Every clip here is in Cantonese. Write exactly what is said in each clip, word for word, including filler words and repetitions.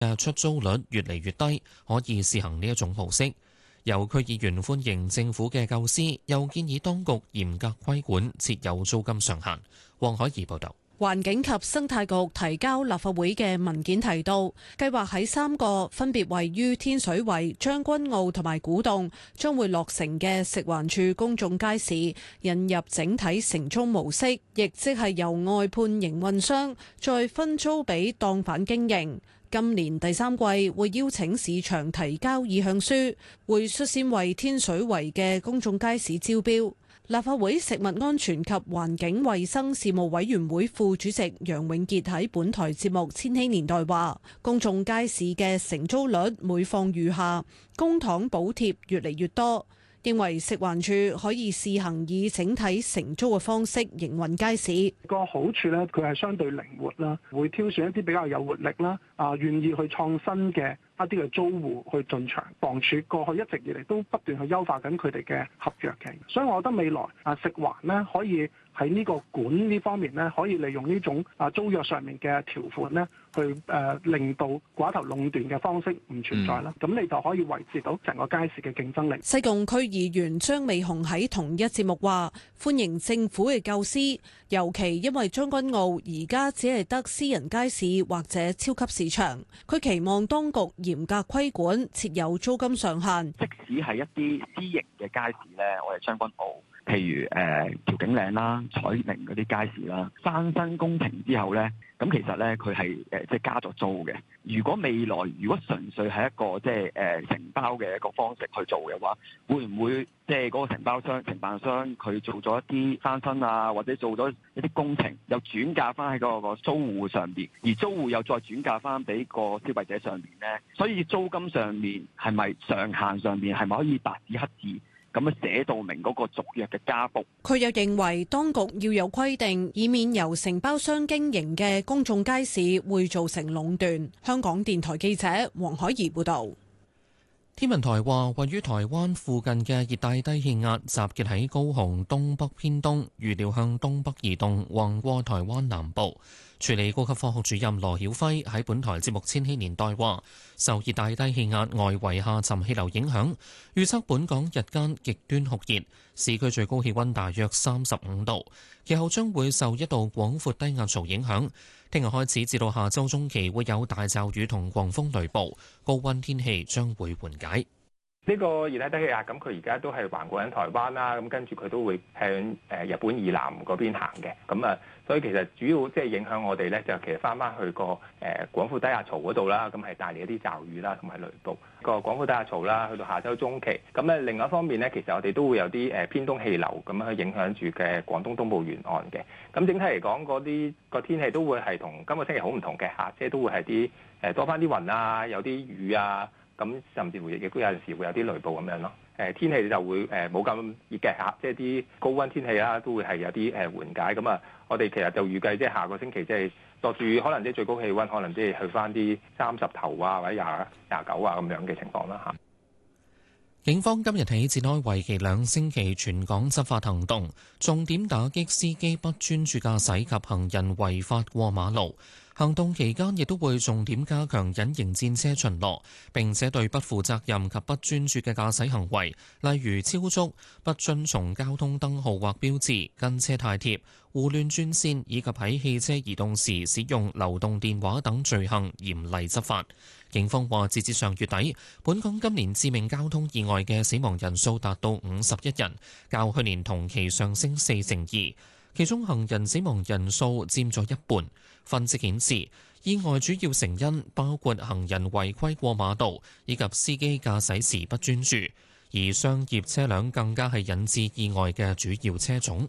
嘅出租率越嚟越低，可以試行呢一種模式。有區議員歡迎政府嘅構思，又建議當局嚴格規管，設有租金上限。黃海怡報導。 環境及生態局提交立法會嘅文件提到，計劃喺三個分別位於天水圍、將軍澳同埋古洞將會落成嘅食環署公眾街市引入整體承租模式，亦即係由外判營運商再分租俾檔販經營。今年第三季會邀請市場提交意向書，會率先為天水圍嘅公眾街市招標。立法會食物安全及環境衛生事務委員會副主席楊永傑喺本台節目《千禧年代》話，公眾街市嘅承租率每況愈下，公帑補貼越嚟越多，認為食環署可以試行以整體承租嘅方式營運街市。 個好處咧，佢係相對靈活啦，會挑選一啲比較有活力啦，啊，願意去創新嘅一啲嘅租戶去進場。房署過去一直以嚟都不斷去優化緊佢哋嘅合約嘅，所以我覺得未來啊食環咧可以喺呢個管呢方面咧，可以利用呢種啊租約上面嘅條款咧，去誒、呃、令到寡頭壟斷嘅方式唔存在啦。咁、嗯、你就可以維持到成個街市嘅競爭力。 西貢區議員張美雄喺同一節目話，歡迎政府嘅構思，尤其因為將軍澳而家只係得私人街市或者超級市場，佢期望當局嚴格規管，設有租金上限。 即使係一啲私營嘅街市咧，我哋將軍澳，譬如誒調景嶺啦、彩寧嗰啲街市啦，翻新工程之後咧，咁其實咧佢係誒即係加咗租嘅。如果未來如果純粹係一個即係誒承包嘅一個方式去做嘅話，會唔會即係嗰個承包商、承辦商佢做咗一啲翻新啊，或者做咗一啲工程，又轉嫁翻喺嗰個租戶上邊，而租戶又再轉嫁翻俾個消費者上邊咧？所以租金上面係咪上限上邊係咪可以白紙黑字咁樣寫到明嗰個續約嘅加幅？ 佢又認為當局要有規定，以免由承包商經營嘅公眾街市會造成壟斷。香港電台記者黃海怡報導。 天文台話，位於台灣附近嘅熱帶低氣壓集結喺高雄東北偏東，預料向東北移動，橫過台灣南部。處理高級科學主任羅曉輝喺本台節目《千禧年代》話，受熱帶低氣壓外圍下沉氣流影響，預測本港日間極端酷熱，市區最高氣溫大約三十五度。其後將會受一道廣闊低壓槽影響，聽日開始至到下週中期會有大驟雨同狂風雷暴，高溫天氣將會緩解。 呢個熱帶低氣壓咁，佢而家都係橫過緊台灣啦，咁跟住佢都會向誒日本以南嗰邊行嘅，咁啊，所以其實主要即係影響我哋咧，就其實翻翻去個誒廣闊低壓槽嗰度啦，咁係帶嚟一啲驟雨啦，同埋雷暴。個廣闊低壓槽啦，去到下週中期，咁咧另外一方面咧，其實我哋都會有啲誒偏東氣流咁樣去影響住嘅廣東東部沿岸嘅。咁整體嚟講，嗰啲個天氣都會係同今個星期好唔同嘅嚇，即係都會係啲誒多翻啲雲啊，有啲雨啊。咁甚至乎亦都有陣時會有啲雷暴咁樣咯。誒天氣就會誒冇咁熱嘅嚇，即係啲高溫天氣啦，都會係有啲誒緩解。咁啊，我哋其實就預計即係下個星期即係落住可能即係最高氣溫可能即係去翻啲三十頭啊，或者廿廿九啊咁樣嘅情況啦嚇。 警方今日起展開為期兩星期全港執法行動，重點打擊司機不專注駕駛及行人違法過馬路。行動期間亦都會重點加強隱形戰車巡邏，並且對不負責任及不專注嘅駕駛行為，例如超速、不遵從交通燈號或標誌、跟車太貼、胡亂轉線以及喺汽車移動時使用流動電話等罪行嚴厲執法。警方話，截至上月底，本港今年致命交通意外嘅死亡人數達到五十一人，較去年同期上升四成二。其中行人死亡人數佔咗一半。分析顯示，意外主要成因包括行人違規過馬道以及司機駕駛時不專注，而商業車輛更加係引致意外嘅主要車種。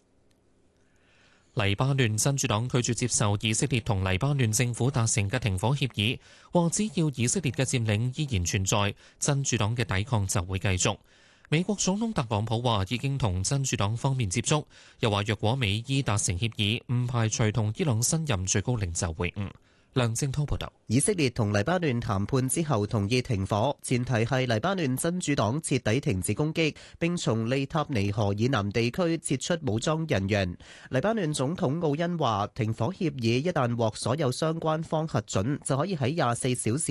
黎巴嫩真主黨拒絕接受以色列同黎巴嫩政府達成嘅停火協議，話只要以色列嘅佔領依然存在，真主黨嘅抵抗就會繼續。美國總統特朗普話已經同真主黨方面接觸，又話若果美伊達成協議，唔排除同伊朗新任最高領袖會晤。 梁正滔報導。 以色列同黎巴嫩談判之後同意停火，前提係黎巴嫩真主黨徹底停止攻擊，並從利塔尼河以南地區撤出武裝人員。黎巴嫩總統奧恩話：停火協議一旦獲所有相關方核准，就可以喺廿四小時